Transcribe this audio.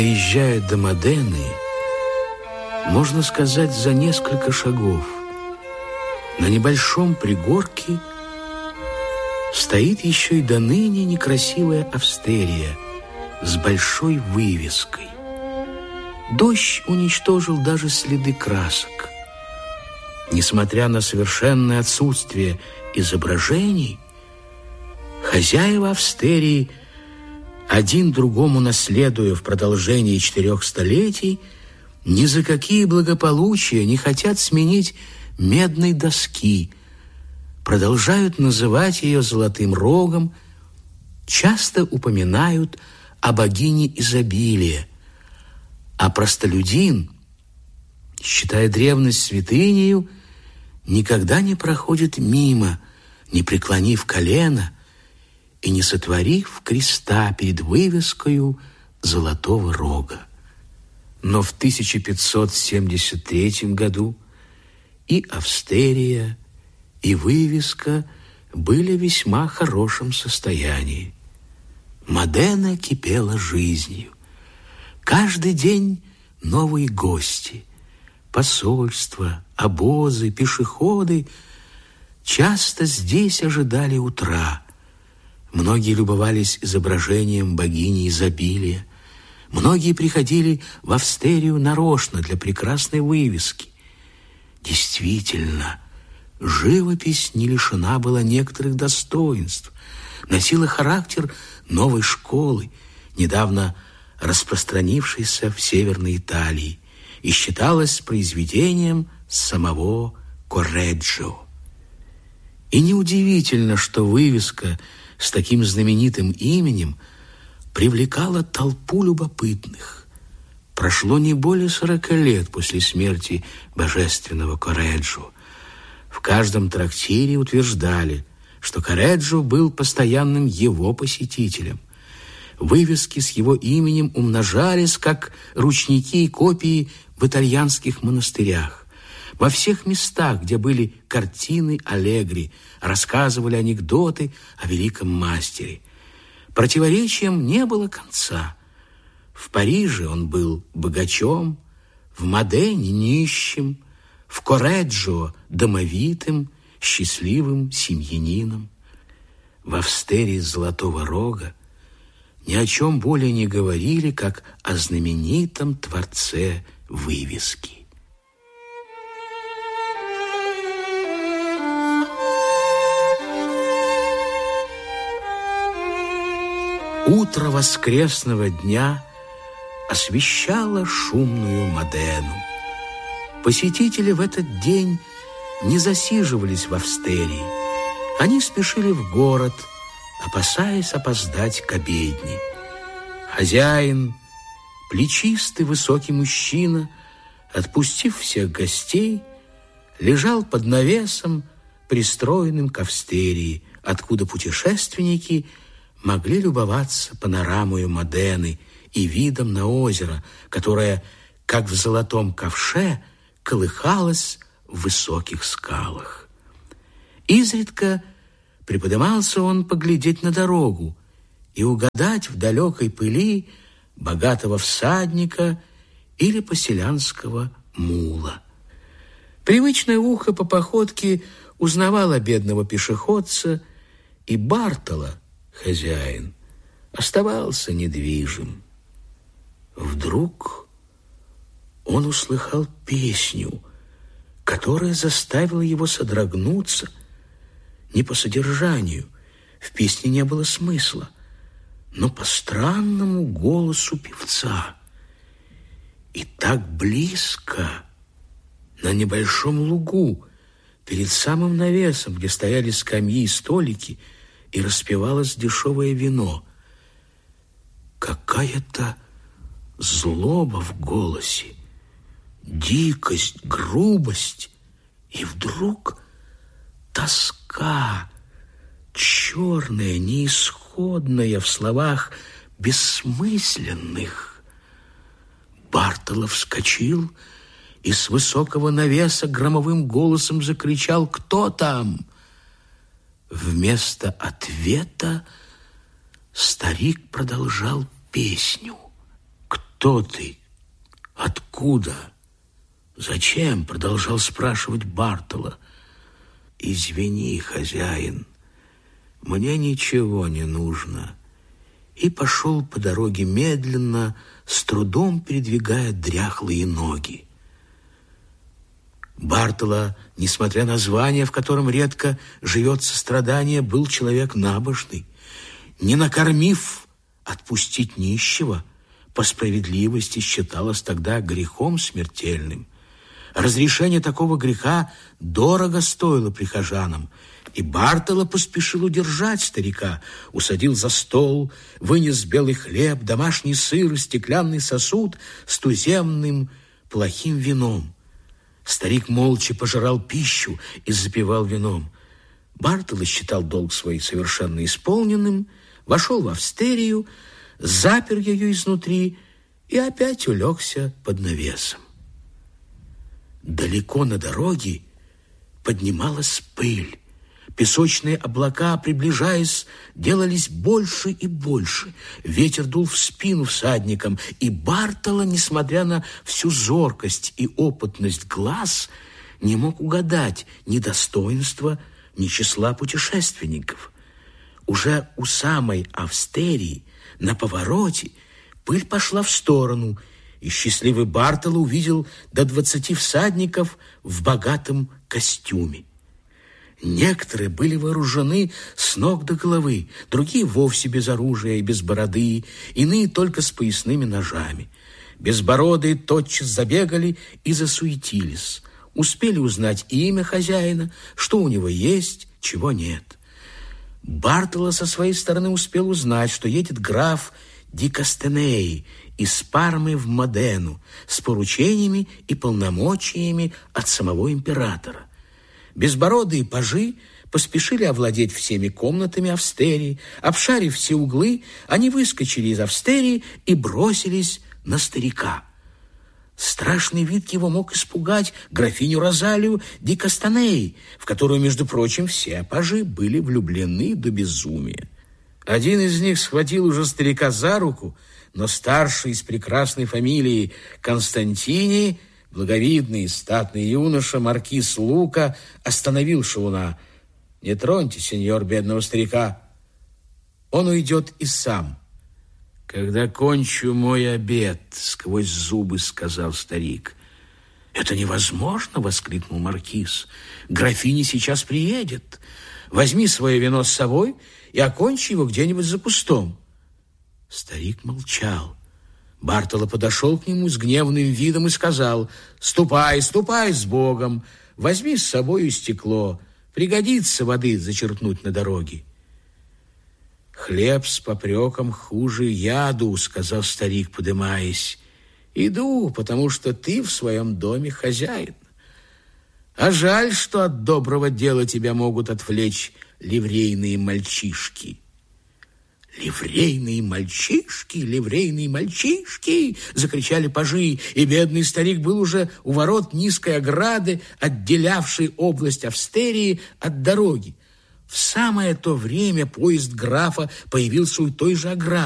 Доезжая до Модены, можно сказать, за несколько шагов, на небольшом пригорке стоит еще и до ныне некрасивая Австерия с большой вывеской. Дождь уничтожил даже следы красок. Несмотря на совершенное отсутствие изображений, хозяева Австерии, один другому наследуя в продолжении 4 столетий, ни за какие благополучия не хотят сменить медной доски, продолжают называть ее Золотым Рогом, часто упоминают о богине изобилия, а простолюдин, считая древность святынею, никогда не проходит мимо, не преклонив колено и не сотворив креста перед вывескою Золотого Рога. Но в 1573 году и Австерия, и вывеска были в весьма хорошем состоянии. Модена кипела жизнью. Каждый день новые гости, посольства, обозы, пешеходы часто здесь ожидали утра. Многие любовались изображением богини изобилия. Многие приходили в Австерию нарочно для прекрасной вывески. Действительно, живопись не лишена была некоторых достоинств, носила характер новой школы, недавно распространившейся в Северной Италии, и считалась произведением самого Корреджио. И неудивительно, что вывеска с таким знаменитым именем привлекала толпу любопытных. Прошло не более 40 лет после смерти божественного Корреджио. В каждом трактире утверждали, что Корреджио был постоянным его посетителем. Вывески с его именем умножались, как ручники и копии в итальянских монастырях. Во всех местах, где были картины Аллегри, рассказывали анекдоты о великом мастере. Противоречиям не было конца. В Париже он был богачом, в Модене нищим, в Корреджио домовитым, счастливым семьянином. В Австерии Золотого Рога ни о чем более не говорили, как о знаменитом творце вывески. Утро воскресного дня освещало шумную Модену. Посетители в этот день не засиживались в Австерии. Они спешили в город, опасаясь опоздать к обедне. Хозяин, плечистый высокий мужчина, отпустив всех гостей, лежал под навесом, пристроенным к Австерии, откуда путешественники могли любоваться панорамою Модены и видом на озеро, которое, как в золотом ковше, колыхалось в высоких скалах. Изредка приподымался он поглядеть на дорогу и угадать в далекой пыли богатого всадника или поселянского мула. Привычное ухо по походке узнавало бедного пешеходца, и Бартоло, хозяин, оставался недвижим. Вдруг он услыхал песню, которая заставила его содрогнуться. Не по содержанию, в песне не было смысла, но по странному голосу певца. И так близко, на небольшом лугу, перед самым навесом, где стояли скамьи и столики, и распевалось дешевое вино. Какая-то злоба в голосе, дикость, грубость, и вдруг тоска, черная, неисходная в словах бессмысленных. Бартоло вскочил и с высокого навеса громовым голосом закричал: «Кто там?» Вместо ответа старик продолжал песню. «Кто ты? Откуда? Зачем?» — продолжал спрашивать Бартоло. «Извини, хозяин, мне ничего не нужно». И пошел по дороге медленно, с трудом передвигая дряхлые ноги. Бартоло, несмотря на звание, в котором редко живет сострадание, был человек набожный. Не накормив, отпустить нищего по справедливости считалось тогда грехом смертельным. Разрешение такого греха дорого стоило прихожанам, и Бартоло поспешил удержать старика, усадил за стол, вынес белый хлеб, домашний сыр, стеклянный сосуд с туземным плохим вином. Старик молча пожирал пищу и запивал вином. Бартоло считал долг свой совершенно исполненным, вошел в австерию, запер ее изнутри и опять улегся под навесом. Далеко на дороге поднималась пыль. Песочные облака, приближаясь, делались больше и больше. Ветер дул в спину всадникам, и Бартоло, несмотря на всю зоркость и опытность глаз, не мог угадать ни достоинства, ни числа путешественников. Уже у самой австерии, на повороте, пыль пошла в сторону, и счастливый Бартоло увидел до 20 всадников в богатом костюме. Некоторые были вооружены с ног до головы, другие вовсе без оружия и без бороды, иные только с поясными ножами. Безбородые тотчас забегали и засуетились, успели узнать имя хозяина, что у него есть, чего нет. Бартоло со своей стороны успел узнать, что едет граф ди Кастенеи из Пармы в Модену с поручениями и полномочиями от самого императора. Безбородые пажи поспешили овладеть всеми комнатами австерии. Обшарив все углы, они выскочили из австерии и бросились на старика. Страшный вид его мог испугать графиню Розалию ди Кастанеи, в которую, между прочим, все пажи были влюблены до безумия. Один из них схватил уже старика за руку, но старший из прекрасной фамилии Константини, благовидный и статный юноша, маркиз Лука, остановил шалуна. «Не троньте, сеньор, бедного старика. Он уйдет и сам». «Когда кончу мой обед», — сквозь зубы сказал старик. «Это невозможно», — воскликнул маркиз. «Графиня сейчас приедет. Возьми свое вино с собой и окончи его где-нибудь за кустом». Старик молчал. Бартоло подошел к нему с гневным видом и сказал: «Ступай, ступай с Богом, возьми с собою стекло, пригодится воды зачерпнуть на дороге». «Хлеб с попреком хуже яду», — сказал старик, подымаясь. «Иду, потому что ты в своем доме хозяин. А жаль, что от доброго дела тебя могут отвлечь ливрейные мальчишки». «Ливрейные мальчишки, ливрейные мальчишки!» — закричали пажи, и бедный старик был уже у ворот низкой ограды, отделявшей область австерии от дороги. В самое то время поезд графа появился у той же ограды.